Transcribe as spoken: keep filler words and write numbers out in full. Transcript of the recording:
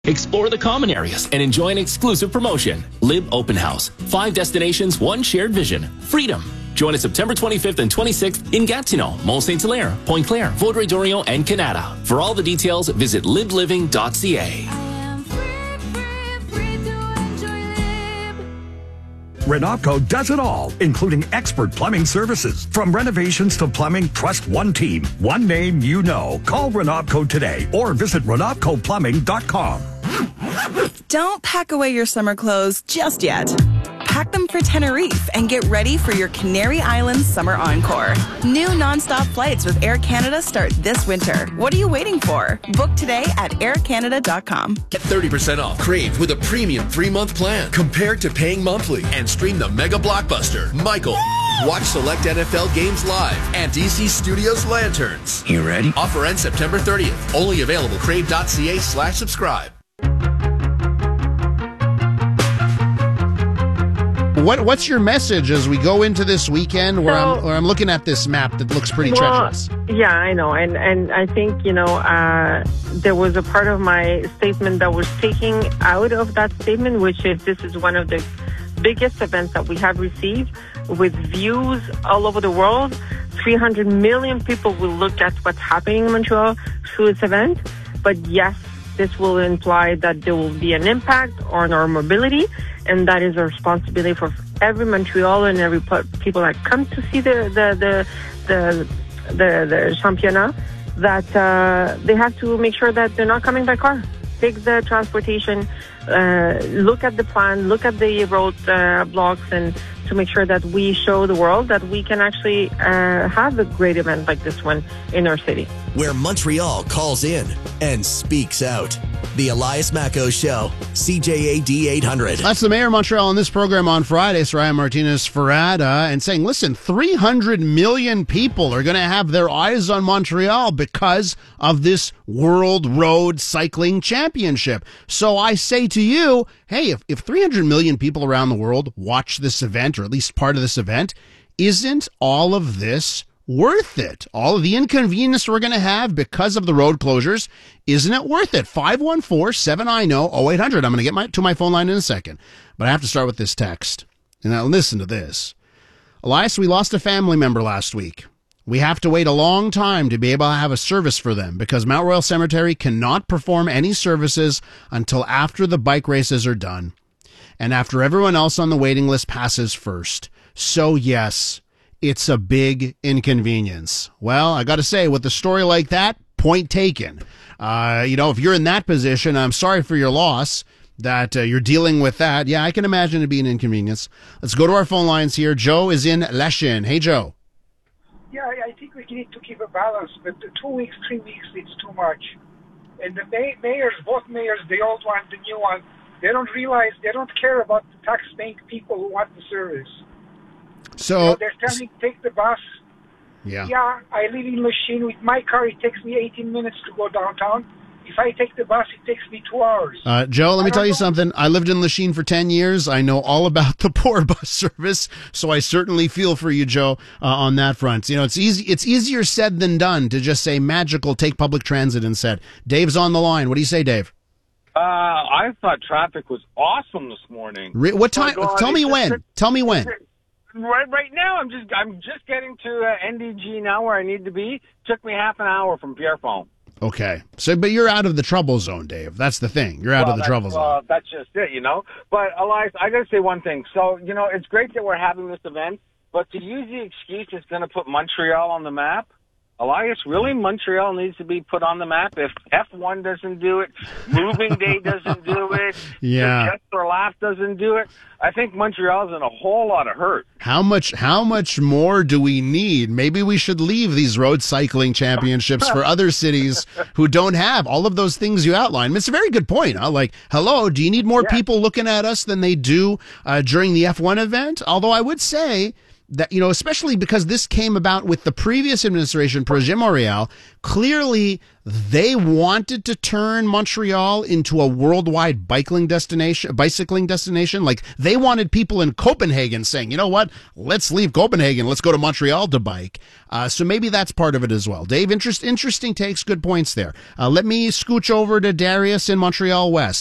Explore the common areas and enjoy an exclusive promotion. Lib Open House. Five destinations, one shared vision. Freedom. Join us September twenty-fifth and twenty-sixth in Gatineau, Mont-Saint-Hilaire, Pointe-Claire, Vaudreuil-Dorion, and Canada. For all the details, visit live living dot c a. Renopco does it all, including expert plumbing services. From renovations to plumbing, trust one team, one name you know. Call Renopco today or visit renopco plumbing dot com. Don't pack away your summer clothes just yet. Pack them for Tenerife and get ready for your Canary Islands Summer Encore. New nonstop flights with Air Canada start this winter. What are you waiting for? Book today at air canada dot com. Get thirty percent off Crave with a premium three-month plan compared to paying monthly, and stream the mega blockbuster, Michael. Watch select N F L games live and D C Studios Lanterns. You ready? Offer ends September thirtieth. Only available crave dot c a slash subscribe. What What's your message as we go into this weekend where, so, I'm, where I'm looking at this map that looks pretty well, treacherous? Yeah, I know. And, and I think, you know, uh, there was a part of my statement that was taking out of that statement, which is this is one of the biggest events that we have received with views all over the world. three hundred million people will look at what's happening in Montreal through this event. But yes, this will imply that there will be an impact on our mobility. And that is a responsibility for every Montrealer and every people that come to see the the the the, the, the championnat, that uh, they have to make sure that they're not coming by car. Take the transportation, uh, look at the plan, look at the road uh, blocks, and to make sure that we show the world that we can actually uh, have a great event like this one in our city. Where Montreal calls in and speaks out. The Elias Macco Show, C J A D eight hundred. That's the mayor of Montreal on this program on Friday, Soraya Martinez-Farada, and saying, listen, three hundred million people are going to have their eyes on Montreal because of this World Road Cycling Championship. So I say to you, hey, if, if three hundred million people around the world watch this event, or at least part of this event, isn't all of this worth it? All of the inconvenience we're going to have because of the road closures, isn't it worth it? five one four, seven I N O, oh eight hundred. I'm going to get my, to my phone line in a second, but I have to start with this text. And now listen to this. Elias, we lost a family member last week. We have to wait a long time to be able to have a service for them because Mount Royal Cemetery cannot perform any services until after the bike races are done and after everyone else on the waiting list passes first. So yes, it's a big inconvenience. Well, I got to say, with a story like that, point taken. Uh, you know, if you're in that position, I'm sorry for your loss that uh, you're dealing with that. Yeah, I can imagine it being an inconvenience. Let's go to our phone lines here. Joe is in Lachine. Hey, Joe. Yeah, I think we need to keep a balance, but the two weeks, three weeks, it's too much. And the may- mayors, both mayors, the old one, the new one, they don't realize, they don't care about the tax-paying people who want the service. So you know, they're telling me take the bus. Yeah. Yeah, I live in Lachine. With my car, it takes me eighteen minutes to go downtown. If I take the bus, it takes me two hours. Uh, Joe, let me tell you know. something. I lived in Lachine for ten years. I know all about the poor bus service, so I certainly feel for you, Joe, uh, on that front. You know, it's easy. It's easier said than done to just say magical, take public transit instead. Dave's on the line. What do you say, Dave? Uh, I thought traffic was awesome this morning. Re- what time? Oh, God, tell me when. Just, tell me when. Right, right now, I'm just, I'm just getting to uh, N D G now, where I need to be. Took me half an hour from Pierrefonds. Okay, so but you're out of the trouble zone, Dave. That's the thing. You're out well, of the trouble zone. Uh, that's just it, you know. But Elias, I got to say one thing. So, you know, it's great that we're having this event, but to use the excuse it's going to put Montreal on the map. Elias, really, Montreal needs to be put on the map. If F one doesn't do it, Moving Day doesn't do it, yeah, Just for Laugh doesn't do it, I think Montreal's in a whole lot of hurt. How much how much more do we need? Maybe we should leave these road cycling championships for other cities who don't have all of those things you outlined. It's a very good point. Huh? Like, hello, do you need more yeah. people looking at us than they do uh, during the F one event? Although I would say, that, you know, especially because this came about with the previous administration, Projet Montréal, clearly they wanted to turn Montreal into a worldwide bicycling destination, bicycling destination. Like they wanted people in Copenhagen saying, you know what, let's leave Copenhagen, let's go to Montreal to bike. Uh, so maybe that's part of it as well. Dave, interest, interesting takes, good points there. Uh, let me scooch over to Darius in Montreal West.